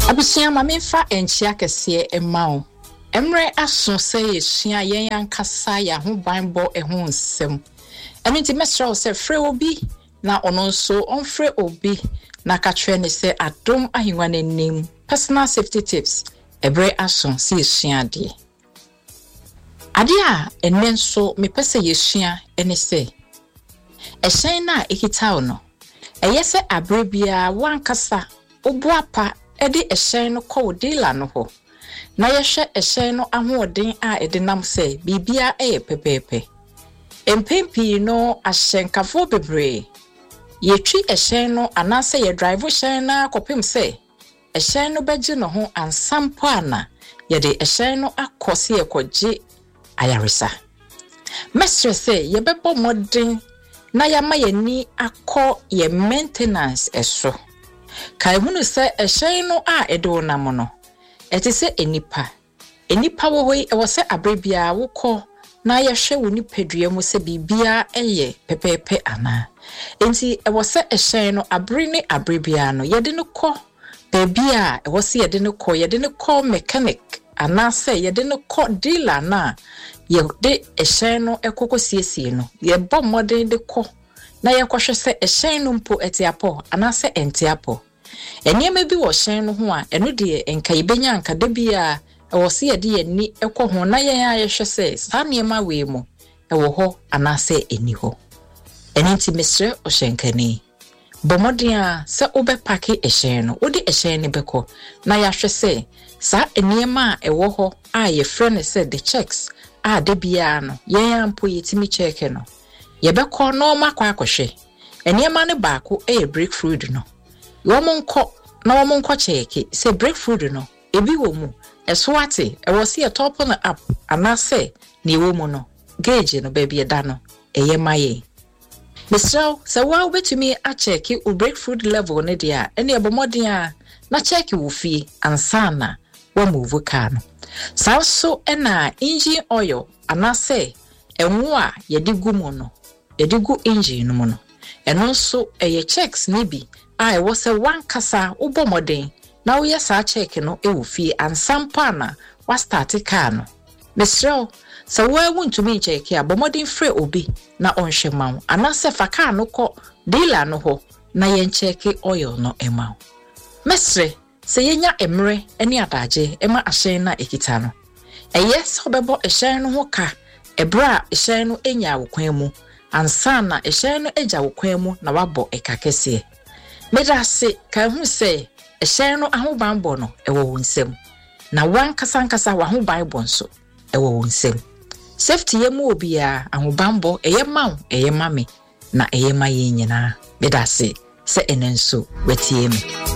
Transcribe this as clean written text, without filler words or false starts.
Abusia mamenfa enchia kese emao. Emre aso se yesua yen yankasa ya ho banbo eho nsem. Eno nti mesra se frɛ obi na ono nso onfrɛ obi na ka twɛ ne se adom ahengwa nanim. Personal safety tips ebre aso se yesua de. Ade a enne nso mepese yesua ene se ehyen na ekita no. Eyese abrebia wankasa obuapa edi ehyen no kɔ odila no ho. Na yɛhwɛ ehyen no ahoɔden a edinam sɛ bibia pepepe. Empempi no ahyenkafo bebre. Yetwi ehyen no anase ye drive ehyen na kopem sɛ ehyen no begye no ho ansampo ana yɛde ehyen no akɔse ekɔgye ayaresa. Mestre sɛ yɛbɛbɔ modern na yama yɛni akɔ ye maintenance eso. Kai hunu sɛ ehyen no a edo nam no ete sɛ enipa wo hoi ɛwɔ sɛ abrebia wokɔ na yɛhwɛ wo nipadua mu sɛ bibia ɛyɛ pepepe ana enti ɛwɔ sɛ ehyen no abre ne abrebia no yɛde no kɔ bebia ɛwɔ sɛ yɛde no kɔ mechanic ana sɛ yɛde no kɔ dealer na yɛde ehyen no ɛkɔkɔ siesie no yɛbɔ modern de kɔ na yɛkɔhwɛ sɛ ehyen no mpo etiapo ana sɛ entiapo. Eniema bi wo hyen no ho a eno de enka yebenya anka da bia ɛwɔ se yɛde yɛni ɛkɔ ho na yɛn a yɛhwɛ sɛ saa niema we mu ɛwɔ hɔ ana sɛ eni hɔ. Eni nti mesrɛ ohyenkani bomoden a sɛ obɛpake ehyen no wode ehyen ne bɛkɔ na yɛhwɛ sɛ saa eniema a ɛwɔ hɔ a yɛfrɛ ne sɛ the checks a da bia no yɛn ampo yɛtimi check no yɛbɛkɔ na ɔma akɔhwɛ eniema ne baako break food no womonko cheke se breakthrough no ebi wo mu eso ate e wo se top no up anase ne wo mu no gauge no ba bi da no eye maye mesraw se wa obetumi a cheke o breakthrough level ne dia ene ebomodin a na cheke wo fie ansana wa move car no sa so na engine oil anase enwo a yede gu mu no yede gu engine no mu no eno so eye checks ne bi I was a one kasa ubomodin. Now yes, I check no ewufi and sampana was started car. Mesro, so where won't to me check here, bomodin free obi na on shemau, and answer for car no ko dealer no ho, na yen check oil no emau. Mesre, say yenya emre, any adaje, emma ashena ekitano. A yes, hobebo a shine no ka, a bra a shine no enya ukwemu, and sana a shine no eja ukwemu na wabo e kakese. Meda se ka hu se ehyen no ahobanbɔ no ɛwɔ wo nsɛm na wankasankasa wa ahobanbɔ nso ɛwɔ wo nsɛm safety yemu obia ahobanbɔ ɛyɛ maw ɛyɛ mame na ɛyɛ ma yɛ nyina meda se enenso wetie me